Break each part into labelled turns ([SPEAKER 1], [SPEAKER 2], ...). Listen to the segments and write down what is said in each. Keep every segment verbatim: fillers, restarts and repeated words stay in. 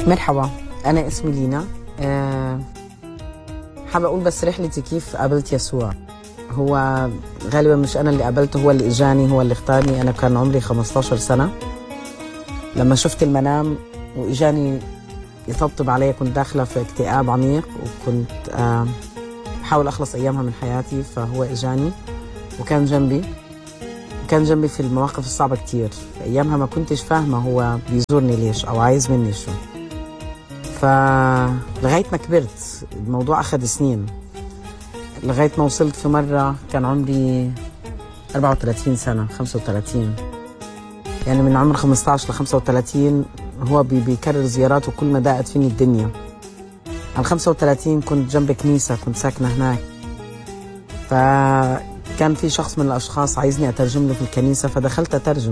[SPEAKER 1] مرحبا، أنا اسمي لينا. أه حابة أقول بس رحلتي كيف قابلت يسوع. هو غالبا مش أنا اللي قابلته، هو اللي إجاني، هو اللي اختارني. أنا كان عمري خمستاشر سنة لما شفت المنام وإجاني يطبطب علي. كنت داخلة في اكتئاب عميق وكنت أه بحاول أخلص أيامها من حياتي، فهو إجاني وكان جنبي كان جنبي في المواقف الصعبة كتير. أيامها ما كنتش فاهمة هو بيزورني ليش أو عايز مني شو. فلغاية ما كبرت، الموضوع أخذ سنين، لغاية ما وصلت في مرة كان عمري أربعة وثلاثين سنة، خمسة وثلاثين، يعني من عمر خمستاشر ل خمسة وثلاثين هو بي بيكرر زياراته كل ما ضاقت فيني الدنيا. على خمسة وثلاثين كنت جنب كنيسة، كنت ساكنة هناك، فكان في شخص من الأشخاص عايزني أترجم له في الكنيسة، فدخلت أترجم.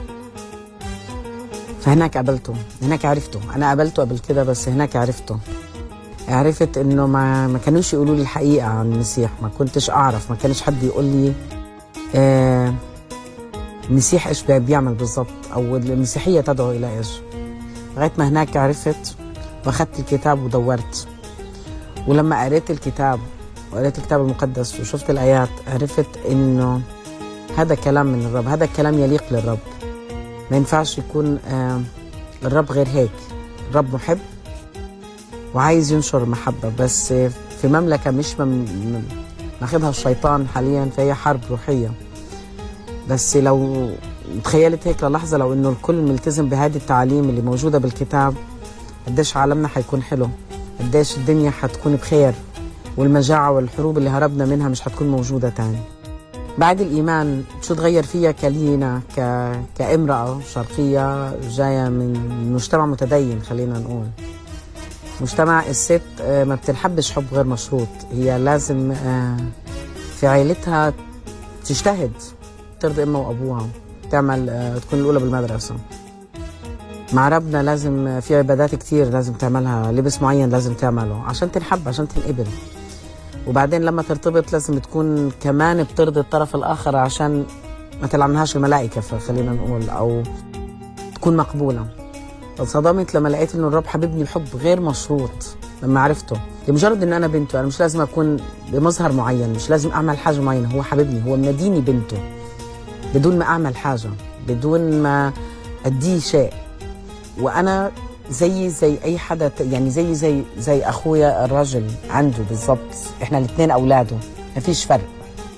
[SPEAKER 1] فهناك قابلته، هناك عرفته. أنا قابلته قبل كده بس هناك عرفته. عرفت إنه ما ما كانوش يقولوا لي الحقيقة عن المسيح، ما كنتش أعرف، ما كانش حد يقول لي آه المسيح إيش بيعمل بالضبط أو المسيحية تدعو إلى إيش. لغاية ما هناك عرفت وأخذت الكتاب ودورت، ولما قريت الكتاب وقريت الكتاب المقدس وشفت الآيات عرفت إنه هذا كلام من الرب، هذا كلام يليق للرب. ما ينفعش يكون آه الرب غير هيك. الرب محب وعايز ينشر محبة، بس في مملكة مش ماخدها الشيطان حاليا، فهي حرب روحية. بس لو تخيلت هيك للحظة، لو إنه الكل ملتزم بهذه التعاليم اللي موجودة بالكتاب، قديش عالمنا حيكون حلو، قديش الدنيا حتكون بخير، والمجاعة والحروب اللي هربنا منها مش حتكون موجودة تاني. بعد الإيمان شو تغير فيها كلينا ك... كامرأة شرقية جاية من مجتمع متدين، خلينا نقول مجتمع الست ما بتنحبش حب غير مشروط. هي لازم في عائلتها تجتهد، ترضي أمها وأبوها، تعمل تكون الأولى بالمدرسة. مع ربنا لازم في عبادات كتير لازم تعملها، لبس معين لازم تعمله عشان تنحب، عشان تنقبل. وبعدين لما ترتبط لازم تكون كمان بترضي الطرف الآخر عشان ما تلعنهاش الملائكة، فخلينا نقول، أو تكون مقبولة. فصدمت لما لقيت إنه الرب حبيبني الحب غير مشروط. لما عرفته لمجرد إن أنا بنته، أنا مش لازم أكون بمظهر معين، مش لازم أعمل حاجة معينة، هو حبيبني، هو مناديني بنته بدون ما أعمل حاجة، بدون ما أديه شيء. وأنا زي زي أي حدا، يعني زي زي زي أخويا الرجل عنده بالضبط. إحنا الاثنين أولاده، ما فيش فرق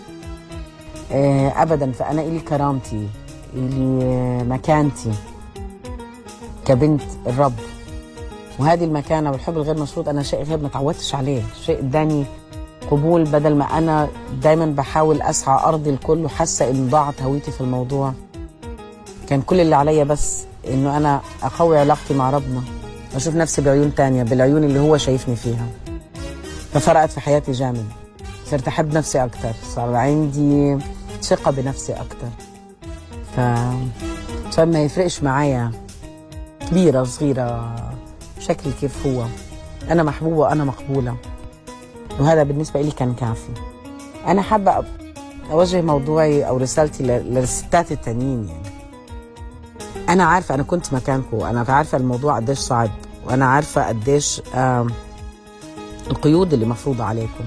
[SPEAKER 1] آه أبدا. فأنا إلي كرامتي، إلي مكانتي كبنت الرب، وهذه المكانة والحب الغير مشروط أنا شيء غير ما تعودتش عليه، شيء اداني قبول. بدل ما أنا دايما بحاول أسعى أرضي الكل وحاسة إن ضاعت هويتي في الموضوع، كان كل اللي عليا بس إنه أنا أقوي علاقتي مع ربنا، أشوف نفسي بعيون تانية، بالعيون اللي هو شايفني فيها. ففرقت في حياتي جامد، صرت أحب نفسي أكتر، صار عندي ثقة بنفسي أكتر. ف ما يفرقش معايا كبيرة صغيرة، شكل كيف هو، أنا محبوبة وأنا مقبولة، وهذا بالنسبة لي كان كافي. أنا حابة أوجه موضوعي أو رسالتي للستات التانيين. يعني أنا عارفة، أنا كنت مكانكم، أنا عارفة الموضوع قديش صعب، وأنا عارفة قديش آه القيود اللي مفروضة عليكم.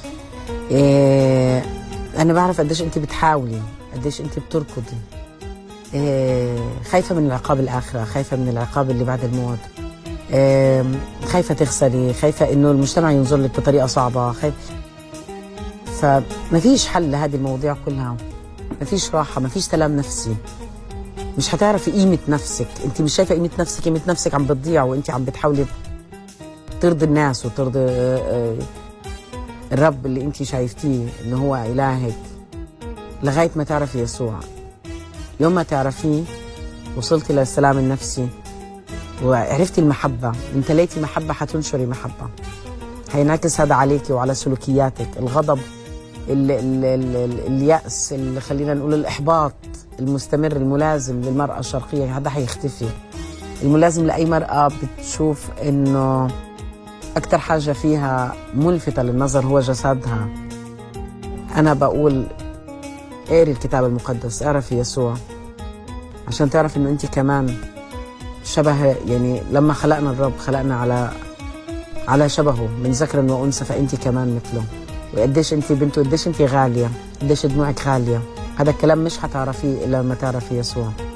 [SPEAKER 1] إيه أنا بعرف قديش أنت بتحاولي، قديش أنت بتركضي، إيه خايفة من العقاب الآخرة، خايفة من العقاب اللي بعد الموت، إيه خايفة تخسري، خايفة إنه المجتمع ينظر لك بطريقة صعبة، خايف. فما فيش حل لهذه المواضيع كلها، ما فيش راحة، ما فيش سلام نفسي، مش هتعرفي قيمة نفسك. انت مش شايفة قيمة نفسك، قيمة نفسك عم بتضيع وانت عم بتحاولي ترضي الناس وترضي الرب اللي انت شايفتيه انه هو إلهك، لغاية ما تعرفي يسوع. يوم ما تعرفيه وصلتي للسلام النفسي وعرفتي المحبة، امتليتي محبة، حتنشري محبة، هينعكس هذا عليكي وعلى سلوكياتك. الغضب، ال ال ال اليأس، اللي خلينا نقول الإحباط المستمر الملازم للمرأة الشرقية، هذا حيختفي. الملازم لأي مرأة بتشوف إنه أكتر حاجة فيها ملفتة للنظر هو جسدها. أنا بقول اقري الكتاب المقدس، اعرفي يسوع، عشان تعرف إنه أنت كمان شبه، يعني لما خلقنا الرب خلقنا على على شبهه من ذكر وأنثى، فأنت كمان مثله. وقديش أنت بنت، وقديش أنت غالية، قديش دموعك غالية. هذا الكلام مش حتعرفيه إلا لما تعرفي يسوع.